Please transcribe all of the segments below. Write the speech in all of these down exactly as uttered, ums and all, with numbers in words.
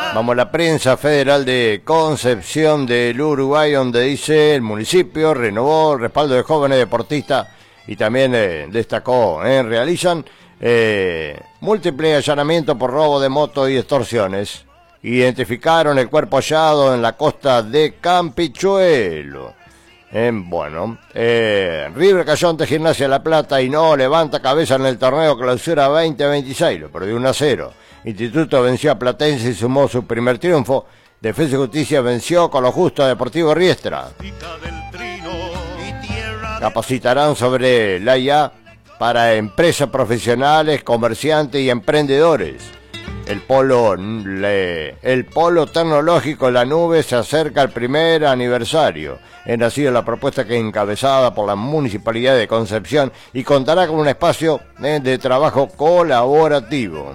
Vamos a la prensa federal de Concepción del Uruguay, donde dice el municipio renovó el respaldo de jóvenes deportistas y también eh, destacó, eh, realizan eh, múltiples allanamientos por robo de motos y extorsiones. Identificaron el cuerpo hallado en la costa de Campichuelo. Eh, bueno, eh, River cayó ante Gimnasia de La Plata y no levanta cabeza en el torneo Clausura veinte veintiséis, lo perdió uno a cero. Instituto venció a Platense y sumó su primer triunfo. Defensa y Justicia venció con lo justo a Deportivo Riestra. Capacitarán sobre la I A para empresas profesionales, comerciantes y emprendedores. El polo, le, el polo tecnológico en la nube se acerca al primer aniversario. Ha nacido la propuesta que es encabezada por la Municipalidad de Concepción y contará con un espacio eh, de trabajo colaborativo.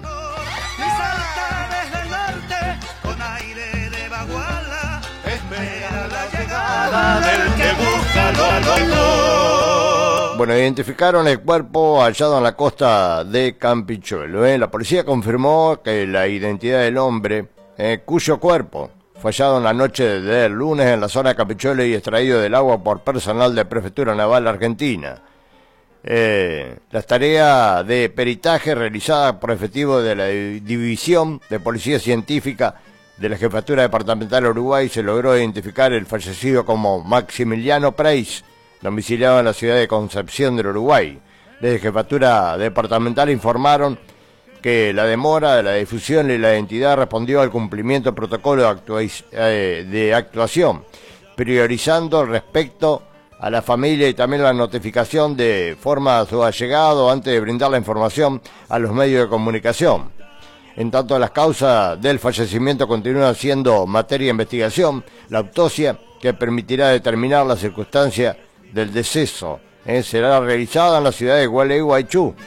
Bueno, identificaron el cuerpo hallado en la costa de Campichuelo. ¿eh? La policía confirmó que la identidad del hombre, eh, cuyo cuerpo fue hallado en la noche del lunes en la zona de Campichuelo y extraído del agua por personal de Prefectura Naval Argentina. Eh, las tareas de peritaje realizadas por efectivos de la División de Policía Científica de la Jefatura Departamental de Uruguay se logró identificar el fallecido como Maximiliano Preis, domiciliado en la ciudad de Concepción del Uruguay. Desde Jefatura Departamental informaron que la demora de la difusión y la identidad respondió al cumplimiento del protocolo de, actua eh, de actuación, priorizando respecto a la familia y también la notificación de forma a su allegado antes de brindar la información a los medios de comunicación. En tanto, las causas del fallecimiento continúan siendo materia de investigación. La autopsia, que permitirá determinar las circunstancias del deceso, eh, será realizada en la ciudad de Gualeguaychú.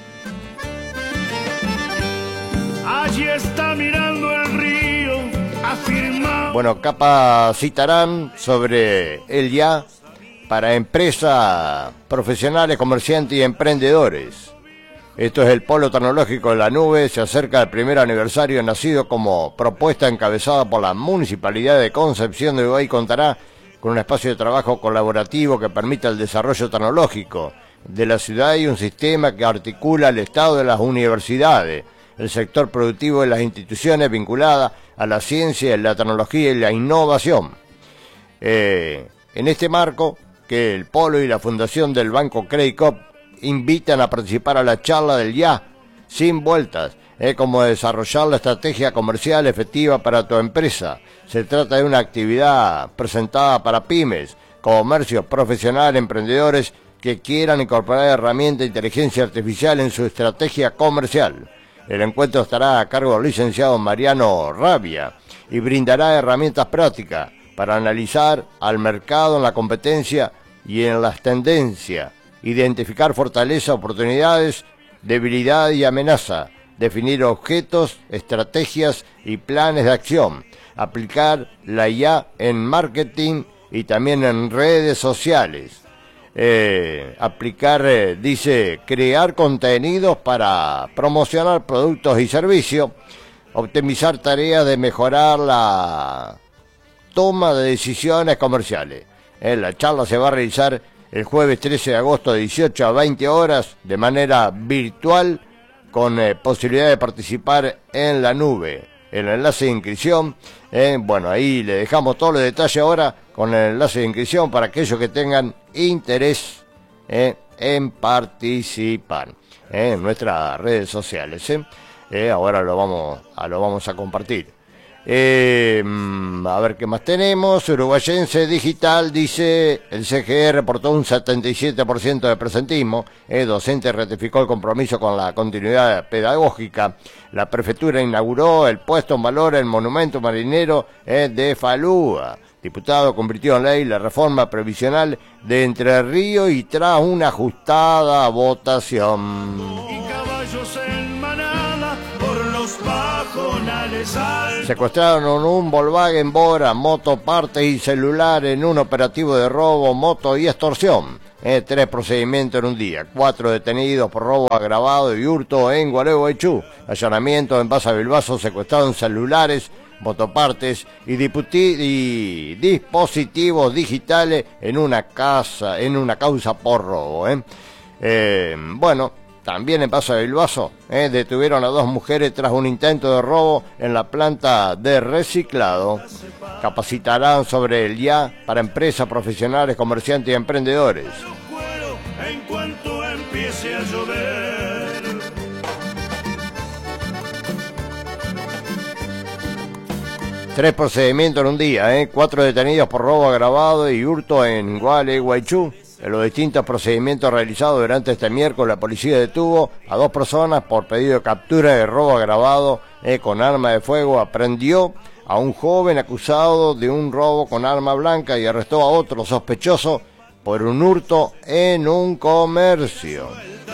Allí está mirando el río, afirma. Bueno, capacitarán sobre el I A para empresas profesionales, comerciantes y emprendedores. Esto es el polo tecnológico de la nube, se acerca al primer aniversario, nacido como propuesta encabezada por la Municipalidad de Concepción de Uruguay, contará con un espacio de trabajo colaborativo que permita el desarrollo tecnológico de la ciudad y un sistema que articula el Estado de las universidades, el sector productivo de las instituciones vinculadas a la ciencia, la tecnología y la innovación. Eh, en este marco, que el Polo y la Fundación del Banco Credit Corp invitan a participar a la charla del I A sin vueltas, es como desarrollar la estrategia comercial efectiva para tu empresa. Se trata de una actividad presentada para pymes, comercios, profesionales, emprendedores que quieran incorporar herramientas de inteligencia artificial en su estrategia comercial. El encuentro estará a cargo del licenciado Mariano Rabia y brindará herramientas prácticas para analizar al mercado en la competencia y en las tendencias, identificar fortalezas, oportunidades, debilidad y amenaza, definir objetos, estrategias y planes de acción, aplicar la I A en marketing y también en redes sociales, eh, aplicar, eh, dice, crear contenidos para promocionar productos y servicios, optimizar tareas de mejorar la toma de decisiones comerciales. Eh, la charla se va a realizar el jueves trece de agosto de dieciocho a veinte horas de manera virtual con eh, posibilidad de participar en la nube. El enlace de inscripción, eh, bueno, ahí le dejamos todos los detalles ahora con el enlace de inscripción para aquellos que tengan interés eh, en participar eh, en nuestras redes sociales. Eh. Eh, ahora lo vamos, a, lo vamos a compartir. Eh, a ver qué más tenemos. Uruguayense Digital dice, el C G E reportó un setenta y siete por ciento de presentismo. El docente ratificó el compromiso con la continuidad pedagógica. La prefectura inauguró el puesto en valor el monumento marinero eh, de Falúa. Diputado convirtió en ley la reforma previsional de Entre Ríos y tras una ajustada votación. Y caballos en manada por los pajonales altos. Secuestraron un Volkswagen Bora, moto, partes y celular en un operativo de robo, moto y extorsión. Eh, tres procedimientos en un día, cuatro detenidos por robo agravado y hurto en Gualeguaychú, allanamiento en Basa Bilbaso, secuestraron celulares, motopartes y, diputi y dispositivos digitales en una casa, en una causa por robo. Eh. Eh, bueno, también en Basa Bilbaso eh, detuvieron a dos mujeres tras un intento de robo en la planta de reciclado. Capacitarán sobre el I A para empresas, profesionales, comerciantes y emprendedores. En cuanto empiece a llover. Tres procedimientos en un día, ¿eh? Cuatro detenidos por robo agravado y hurto en Gualeguaychú. En los distintos procedimientos realizados durante este miércoles, la policía detuvo a dos personas por pedido de captura de robo agravado eh, con arma de fuego, aprendió a un joven acusado de un robo con arma blanca y arrestó a otro sospechoso por un hurto en un comercio.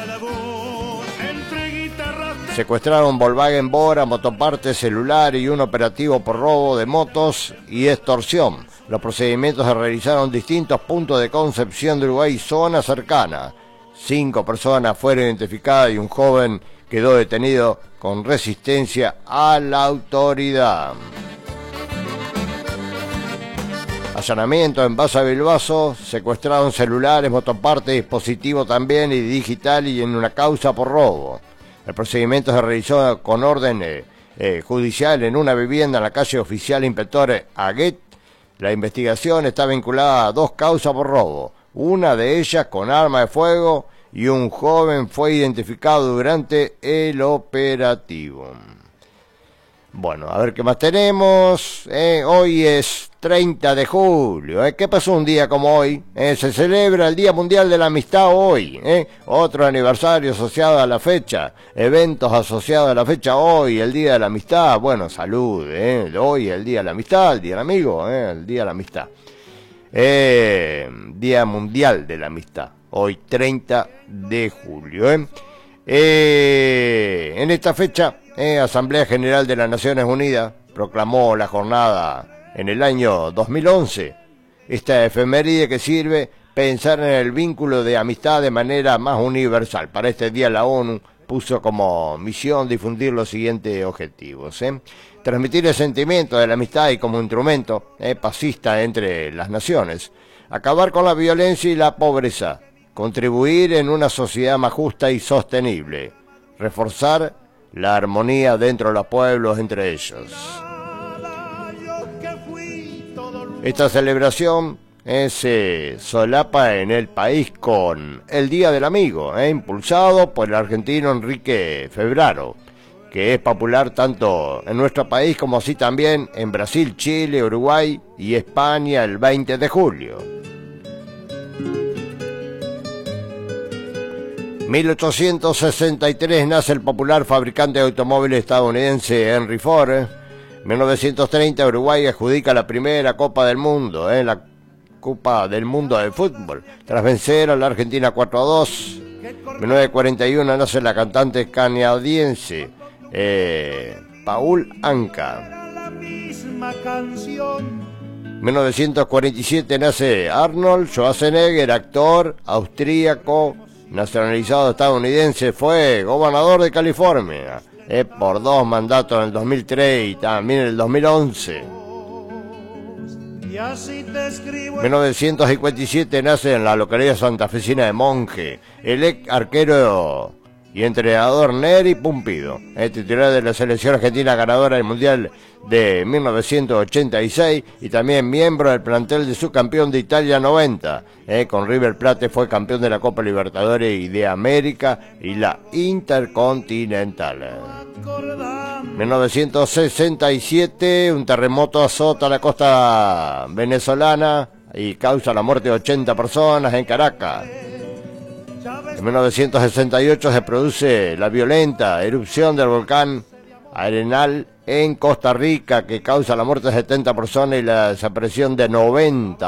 Secuestraron Volkswagen Bora, motopartes, celular y un operativo por robo de motos y extorsión. Los procedimientos se realizaron en distintos puntos de Concepción de Uruguay y zona cercana. Cinco personas fueron identificadas y un joven quedó detenido con resistencia a la autoridad. Allanamiento en Basa Bilbaso, secuestraron celulares, motopartes, dispositivos también y digital y en una causa por robo. El procedimiento se realizó con orden eh, eh, judicial en una vivienda en la calle Oficial Inspector Aguet. La investigación está vinculada a dos causas por robo, una de ellas con arma de fuego y un joven fue identificado durante el operativo. Bueno, a ver qué más tenemos. Eh, hoy es treinta de julio. ¿eh? ¿Qué pasó un día como hoy? Eh, se celebra el Día Mundial de la Amistad hoy. ¿eh? Otro aniversario asociado a la fecha. Eventos asociados a la fecha hoy, el Día de la Amistad. Bueno, salud. ¿eh? Hoy el Día de la Amistad, el Día del Amigo, ¿eh? el Día de la Amistad. Eh, Día Mundial de la Amistad. Hoy treinta de julio. ¿eh? Eh, en esta fecha, eh, Asamblea General de las Naciones Unidas proclamó la jornada en el año dos mil once. Esta efeméride que sirve pensar en el vínculo de amistad de manera más universal. Para este día la ONU puso como misión difundir los siguientes objetivos. ¿eh? Transmitir el sentimiento de la amistad y como instrumento eh, pacifista entre las naciones. Acabar con la violencia y la pobreza. Contribuir en una sociedad más justa y sostenible. Reforzar la armonía dentro de los pueblos entre ellos. Esta celebración eh, se solapa en el país con el Día del Amigo, eh, impulsado por el argentino Enrique Febraro, que es popular tanto en nuestro país como así también en Brasil, Chile, Uruguay y España el veinte de julio. mil ochocientos sesenta y tres nace el popular fabricante de automóviles estadounidense Henry Ford. ¿eh? mil novecientos treinta Uruguay adjudica la primera Copa del Mundo, ¿eh? la Copa del Mundo de Fútbol, tras vencer a la Argentina cuatro a dos. mil novecientos cuarenta y uno nace la cantante canadiense eh, Paul Anka. mil novecientos cuarenta y siete nace Arnold Schwarzenegger, actor austríaco, nacionalizado estadounidense, fue gobernador de California eh, por dos mandatos en el dos mil tres y también en el dos mil once. mil novecientos cincuenta y siete nace en la localidad santafesina de Monje el ex arquero y entrenador Neri Pumpido, el titular de la selección argentina ganadora del Mundial de mil novecientos ochenta y seis y también miembro del plantel de subcampeón de Italia noventa. Eh, con River Plate fue campeón de la Copa Libertadores y de América y la Intercontinental. mil novecientos sesenta y siete, un terremoto azota la costa venezolana y causa la muerte de ochenta personas en Caracas. En mil novecientos sesenta y ocho se produce la violenta erupción del volcán Arenal en Costa Rica que causa la muerte de setenta personas y la desaparición de noventa